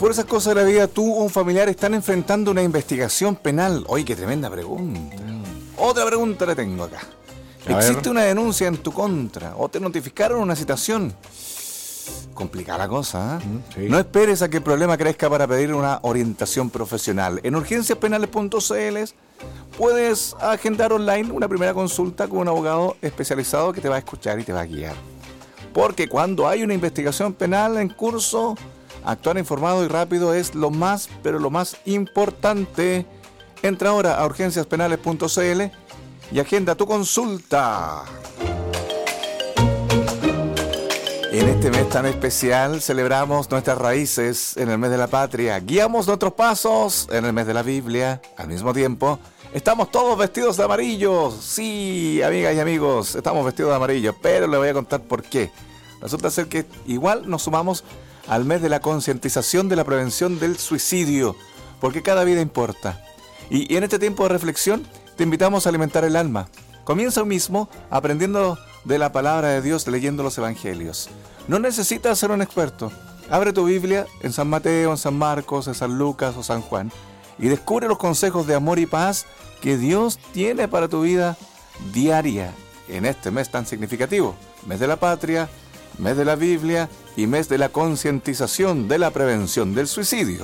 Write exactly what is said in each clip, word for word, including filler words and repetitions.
por esas cosas de la vida, tú o un familiar están enfrentando una investigación penal. Oye, qué tremenda pregunta. Mm. Otra pregunta le tengo acá. A ¿Existe ver. una denuncia en tu contra o te notificaron una citación? Complicada la cosa, ¿eh? Mm, sí. No esperes a que el problema crezca para pedir una orientación profesional. En urgencias penales punto c l puedes agendar online una primera consulta con un abogado especializado que te va a escuchar y te va a guiar. Porque cuando hay una investigación penal en curso, actuar informado y rápido es lo más, pero lo más importante. Entra ahora a urgencias penales punto c l y agenda tu consulta. En este mes tan especial celebramos nuestras raíces en el mes de la patria, guiamos nuestros pasos en el mes de la Biblia. Al mismo tiempo, estamos todos vestidos de amarillo. Sí, amigas y amigos, estamos vestidos de amarillo, pero les voy a contar por qué. Resulta ser que igual nos sumamos al mes de la concientización de la prevención del suicidio, porque cada vida importa. Y en este tiempo de reflexión, te invitamos a alimentar el alma. Comienza hoy mismo aprendiendo de la palabra de Dios, leyendo los evangelios. No necesitas ser un experto. Abre tu Biblia en San Mateo, en San Marcos, en San Lucas o San Juan y descubre los consejos de amor y paz que Dios tiene para tu vida diaria en este mes tan significativo. Mes de la patria, mes de la Biblia y mes de la concientización de la prevención del suicidio.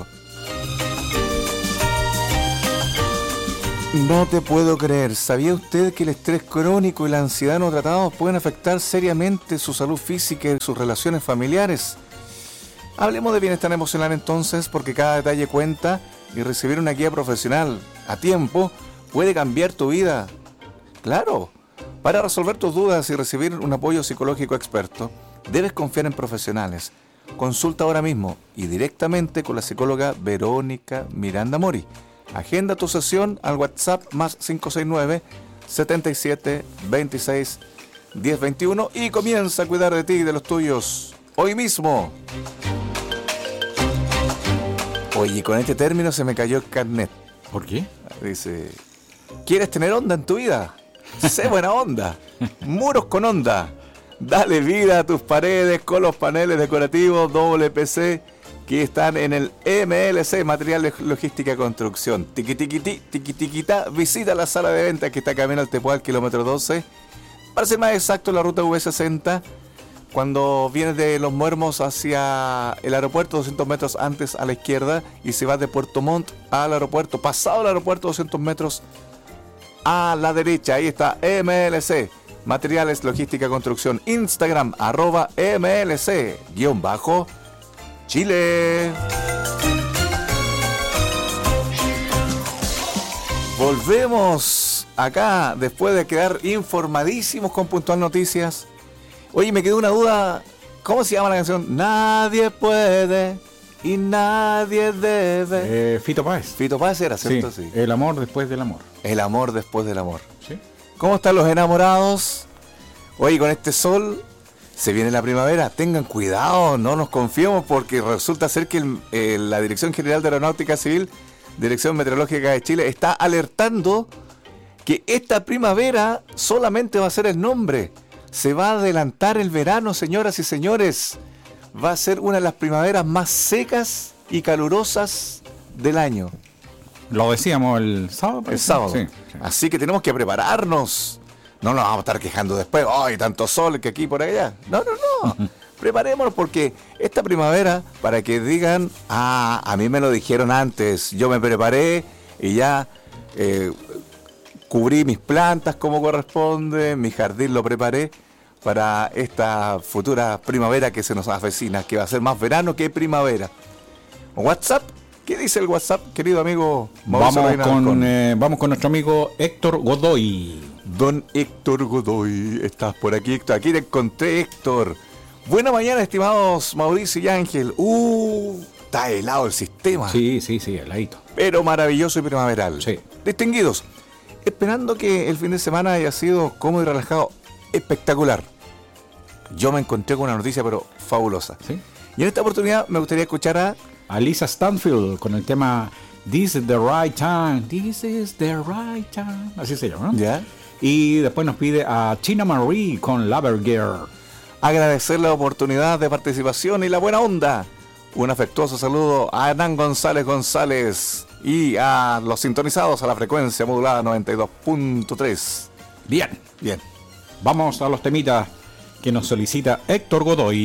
No te puedo creer. ¿Sabía usted que el estrés crónico y la ansiedad no tratados pueden afectar seriamente su salud física y sus relaciones familiares? Hablemos de bienestar emocional entonces, porque cada detalle cuenta y recibir una guía profesional a tiempo puede cambiar tu vida. Claro, para resolver tus dudas y recibir un apoyo psicológico experto, debes confiar en profesionales. Consulta ahora mismo y directamente con la psicóloga Verónica Miranda Mori. Agenda tu sesión al WhatsApp más cinco seis nueve, setenta y siete, veintiséis, diez veintiuno y comienza a cuidar de ti y de los tuyos hoy mismo. Oye, con este término se me cayó el carnet. ¿Por qué? Dice, ¿quieres tener onda en tu vida? Sé buena onda. Muros con onda. Dale vida a tus paredes con los paneles decorativos doble P C que están en el M L C, Material Logística Construcción. Tiqui tiqui ti, tiqui tiquita. Visita la sala de ventas que está camino al Tepual, kilómetro doce. Para ser más exacto, la ruta V sesenta, cuando vienes de Los Muermos hacia el aeropuerto, doscientos metros antes a la izquierda, y si vas de Puerto Montt al aeropuerto, pasado el aeropuerto, doscientos metros a la derecha, ahí está M L C, Materiales Logística Construcción. Instagram, arroba M L C, guión bajo, Chile. Volvemos acá después de quedar informadísimos con Puntual Noticias. Oye, me quedó una duda. ¿Cómo se llama la canción? Nadie puede y nadie debe. Eh, Fito Páez. Fito Páez era, ¿cierto? Sí, sí. El amor después del amor. El amor después del amor. Sí. ¿Cómo están los enamorados? Oye, con este sol se viene la primavera. Tengan cuidado, no nos confiemos, porque resulta ser que el, eh, la Dirección General de Aeronáutica Civil, Dirección Meteorológica de Chile, está alertando que esta primavera solamente va a ser el nombre. Se va a adelantar el verano, señoras y señores. Va a ser una de las primaveras más secas y calurosas del año. Lo decíamos el sábado. El sábado. Sí, sí. Así que tenemos que prepararnos. No nos vamos a estar quejando después. ¡Ay, tanto sol que aquí por allá! No, no, no. Uh-huh. Preparémonos, porque esta primavera, para que digan, ah, a mí me lo dijeron antes, yo me preparé y ya eh, cubrí mis plantas como corresponde, mi jardín lo preparé para esta futura primavera que se nos avecina, que va a ser más verano que primavera. WhatsApp, ¿qué dice el WhatsApp, querido amigo Mauricio vamos Reina con, eh, vamos con nuestro amigo Héctor Godoy. Don Héctor Godoy, estás por aquí, Héctor. Aquí te encontré, Héctor. Buena mañana, estimados Mauricio y Ángel. Uh, está helado el sistema. Sí, sí, sí, heladito. Pero maravilloso y primaveral. Sí. Distinguidos, esperando que el fin de semana haya sido cómodo y relajado, espectacular. Yo me encontré con una noticia, pero fabulosa. ¿Sí? Y en esta oportunidad me gustaría escuchar a... a Lisa Stanfield con el tema This is the right time. This is the right time. Así se llama, ¿no? Ya. Y después nos pide a Tina Marie con Lover Girl. Agradecer la oportunidad de participación y la buena onda. Un afectuoso saludo a Hernán González González y a los sintonizados a la frecuencia modulada noventa y dos punto tres. Bien, Bien. vamos a los temitas que nos solicita Héctor Godoy.